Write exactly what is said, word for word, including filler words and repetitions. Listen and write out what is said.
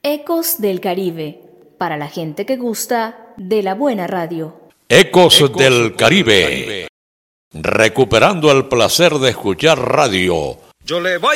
Ecos del Caribe, para la gente que gusta de la buena radio. Ecos, Ecos del, del Caribe. Caribe, recuperando el placer de escuchar radio. Yo le voy